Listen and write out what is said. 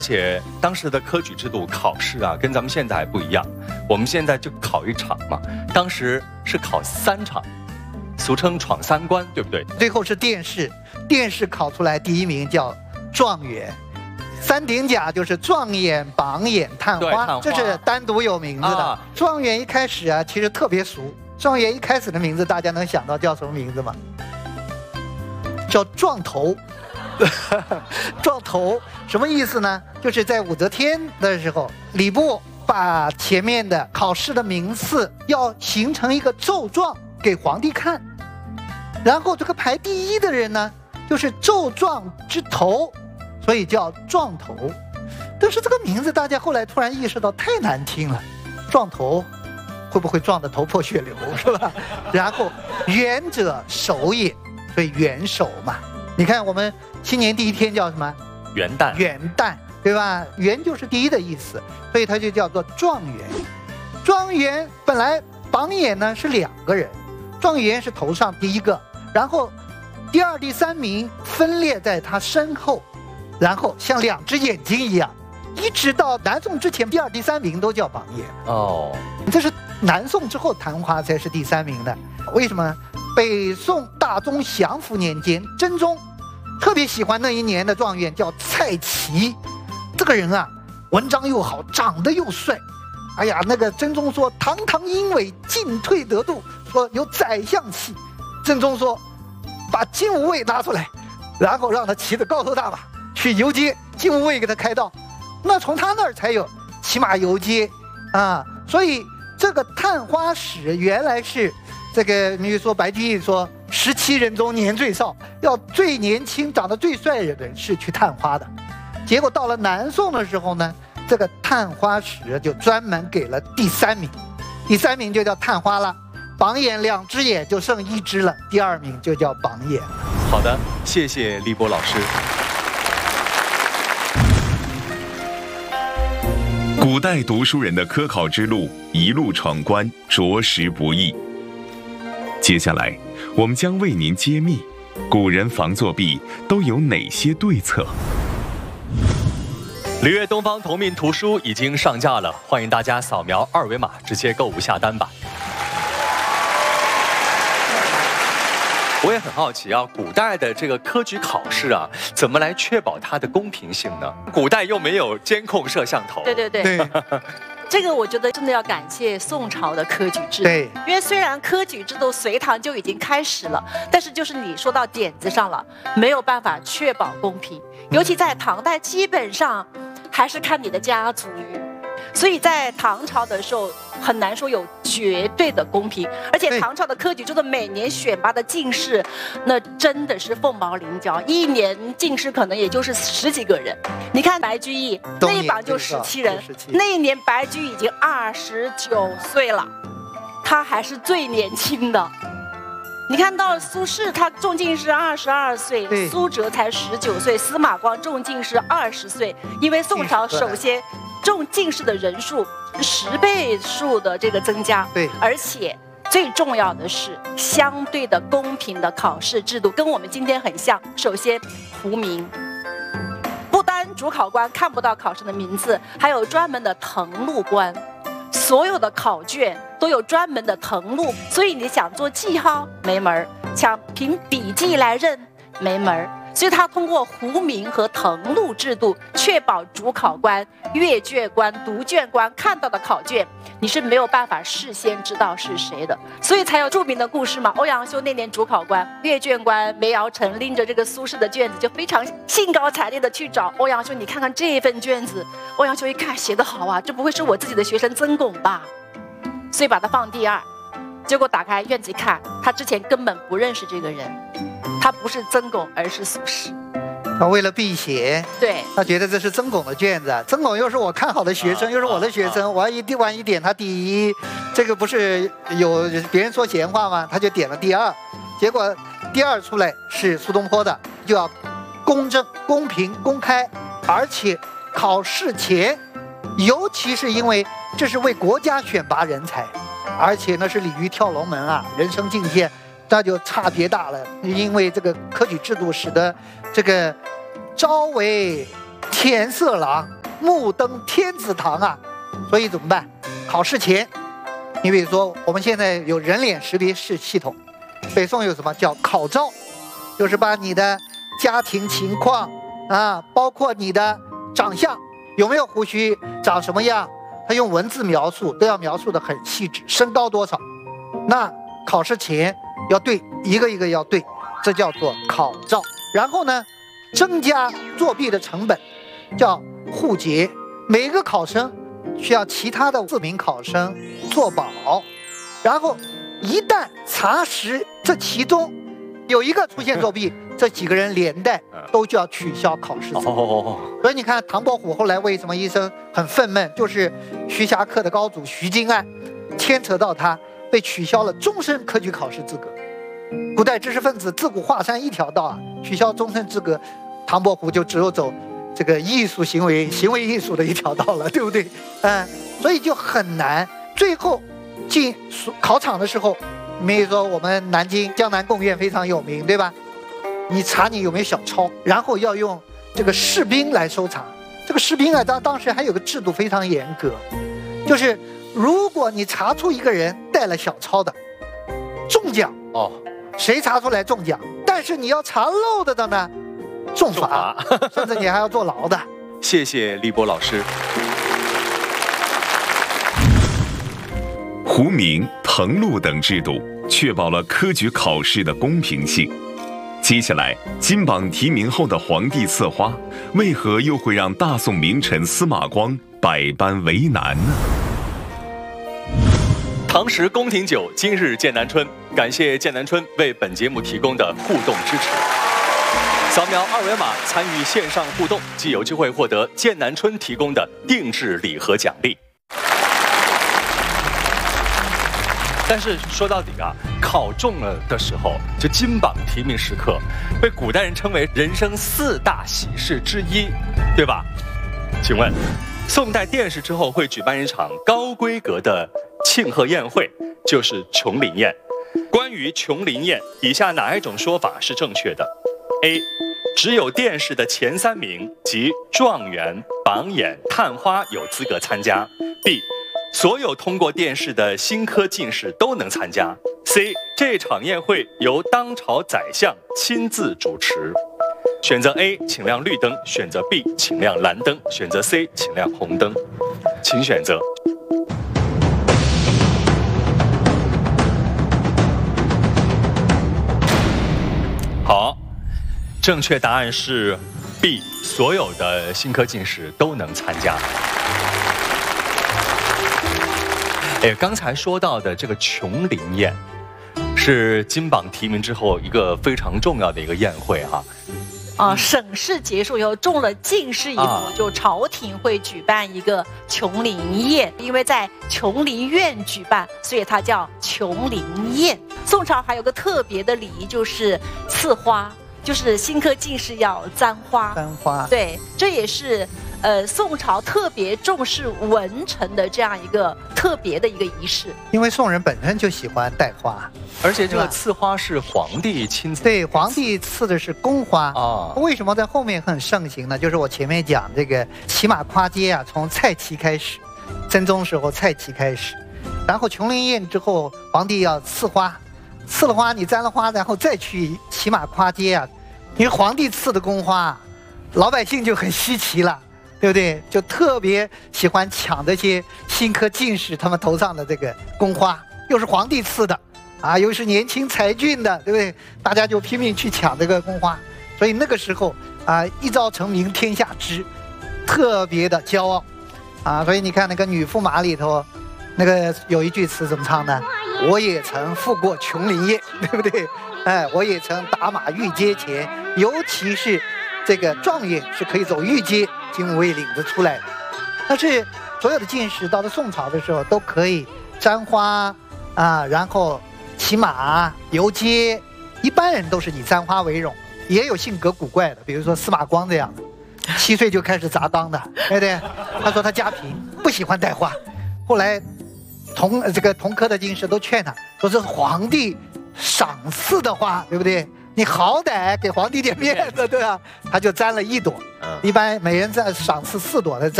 而且当时的科举制度考试啊，跟咱们现在还不一样。我们现在就考一场嘛，当时是考3场，俗称闯3关，对不对？ 最后是殿试，殿试考出来第1名叫状元，3鼎甲就是状元、榜眼、探花，这是单独有名字的。状元一开始啊，其实特别俗。状元一开始的名字，大家能想到叫什么名字吗？叫撞头。撞头什么意思呢？就是在武则天的时候，礼部把前面的考试的名次要形成一个奏状给皇帝看，然后这个排第1的人呢，就是奏状之头，所以叫撞头。但是这个名字大家后来突然意识到太难听了，撞头会不会撞得头破血流，是吧？然后元者首也，所以元首嘛。你看我们新年第1天叫什么？ 元旦。 元旦，对吧？元就是第1的意思，所以它就叫做状元。状元本来榜眼呢是2个人，状元是头上第1个，然后第2、第3名分列在他身后，然后像2只眼睛一样，一直到南宋之前，第2、第3名都叫榜眼。 哦， 这是南宋之后昙花才是第3名的。为什么呢？北宋大宗祥符年间，真宗特别喜欢那一年的状元叫蔡奇，这个人啊，文章又好，长得又帅。哎呀，那个真宗说堂堂英伟，进退得度，说有宰相气。真宗说把金吾卫拿出来，然后让他骑着高头大马去游街，金吾卫给他开道。那从他那儿才有骑马游街啊。所以这个探花使原来是这个，比如说白居易说17人中年最少，要最年轻长得最帅的人是去探花的。结果到了南宋的时候呢，这个探花使就专门给了第3名，第3名就叫探花了。榜眼2只眼就剩1只了，第2名就叫榜眼。 好的，谢谢立波老师。 古代读书人的科考之路，一路闯关，着实不易。接下来，我们将为您揭秘古人防作弊都有哪些对策。 6月东方同名图书已经上架了，欢迎大家扫描2维码直接购物下单吧。我也很好奇啊，古代的这个科举考试啊，怎么来确保它的公平性呢？古代又没有监控摄像头。 对。这个我觉得真的要感谢宋朝的科举制度， 对， 因为虽然科举制度隋唐就已经开始了，但是就是你说到点子上了，没有办法确保公平，尤其在唐代，基本上还是看你的家族，所以在唐朝的时候很难说有绝对的公平，而且唐朝的科举制度每年选拔的进士，那真的是凤毛麟角，一年进士可能也就是10几个人。你看白居易那一榜就17人，那一年白居易已经29岁了，他还是最年轻的。你看到苏轼他中进士22岁，苏辙才19岁，司马光中进士20岁，因为宋朝首先中进士的人数10倍数的这个增加， 对， 而且最重要的是相对的公平的考试制度，跟我们今天很像。首先糊名，不单主考官看不到考生的名字，还有专门的誊录官，所有的考卷都有专门的誊录，所以你想做记号没门儿，想凭笔记来认没门儿。所以他通过糊名和誊录制度，确保主考官、阅卷官、读卷官看到的考卷，你是没有办法事先知道是谁的。所以才有著名的故事嘛。欧阳修那年主考官、阅卷官梅尧臣拎着这个苏轼的卷子，就非常兴高采烈的去找欧阳修，你看看这份卷子。欧阳修一看，写得好啊，这不会是我自己的学生曾巩吧？所以把它放第2。结果打开卷子一看，他之前根本不认识这个人，他不是曾巩，而是苏轼。 他为了避嫌， 对， 他觉得这是曾巩的卷子，曾巩又是我看好的学生，又是我的学生，万一点他第1，这个不是有别人说闲话吗？他就点了第2，结果第2出来是苏东坡的，就要公正、公平、公开，而且考试前，尤其是因为这是为国家选拔人才，而且呢是鲤鱼跳龙门啊，人生境界。那就差别大了，因为这个科举制度使得这个朝为浅色郎，目登天子堂啊。所以怎么办？考试前，你比如说我们现在有人脸识别式系统，北宋有什么叫考照，就是把你的家庭情况啊，包括你的长相，有没有胡须，长什么样，他用文字描述，都要描述的很细致，身高多少。那考试前要对，一个一个要对，这叫做考照。然后呢，增加作弊的成本，叫互结。每个考生需要其他的4名考生作保，然后一旦查实这其中有一个出现作弊，这几个人连带都就要取消考试资格。所以你看唐伯虎后来为什么一生很愤懑，就是徐霞客的高祖徐敬案牵扯到他，被取消了终身科举考试资格。古代知识分子自古华山一条道啊，取消终身资格，唐伯虎就只有走这个艺术行为艺术的一条道了，对不对？所以就很难。最后进考场的时候，比如说我们南京江南贡院非常有名，对吧？你查你有没有小抄，然后要用这个士兵来搜查。这个士兵啊，当时还有个制度非常严格，就是如果你查出一个人带了小抄的，中奖谁查出来中奖，但是你要查漏的呢，重罚，甚至你还要坐牢的。 谢谢立波老师。 胡明、誊录等制度确保了科举考试的公平性。接下来，金榜题名后的皇帝赐花，为何又会让大宋名臣司马光百般为难呢？ 唐时宫廷酒，今日剑南春。感谢剑南春为本节目提供的互动支持。扫描2维码参与线上互动，即有机会获得剑南春提供的定制礼盒奖励。但是说到底啊，考中了的时候，就金榜题名时刻，被古代人称为人生4大喜事之一，对吧？请问，宋代殿试之后会举办一场高规格的庆贺宴会，就是琼林宴。关于琼林宴，以下哪一种说法是正确的 ？A. 只有殿试的前3名即状元、榜眼、探花有资格参加。B. 所有通过殿试的新科进士都能参加。C. 这场宴会由当朝宰相亲自主持。选择 A， 请亮绿灯；选择 B， 请亮蓝灯；选择 C， 请亮红灯。请选择。好，正确答案是 B， 所有的新科进士都能参加。刚才说到的这个琼林宴，是金榜题名之后一个非常重要的一个宴会哈。 省试结束以后中了进士以后，就朝廷会举办一个琼林宴，因为在琼林苑举办，所以它叫琼林宴。宋朝还有个特别的礼仪，就是赐花，就是新科进士要簪花。 簪花， 对，这也是宋朝特别重视文臣的这样一个特别的一个仪式。 因为宋人本身就喜欢戴花， 而且这个赐花是皇帝亲自。 对，皇帝赐的是宫花啊。 为什么在后面很盛行呢？就是我前面讲这个骑马跨街啊，从蔡奇开始，真宗时候蔡奇开始，然后琼林宴之后，皇帝要赐花，赐了花你簪了花，然后再去骑马跨街啊。因为皇帝赐的宫花，老百姓就很稀奇了。对不对？就特别喜欢抢这些新科进士他们头上的这个宫花，又是皇帝赐的，又是年轻才俊的，对不对？大家就拼命去抢这个宫花，所以那个时候一朝成名天下知，特别的骄傲所以你看那个《女驸马》里头，那个有一句词怎么唱呢？我也曾赴过琼林宴，对不对？我也曾打马御阶前，尤其是这个状元是可以走御阶进五位领子出来的，但是所有的进士到了宋朝的时候都可以簪花然后骑马游街，一般人都是以簪花为荣，也有性格古怪的，比如说司马光这样的，7岁就开始砸缸的，对不对？他说他家贫，不喜欢戴花，后来同科的进士都劝他说这是皇帝赏赐的花，对不对？ 你好歹给皇帝点面子，对吧？他就摘了1朵，一般每人赏赐4朵的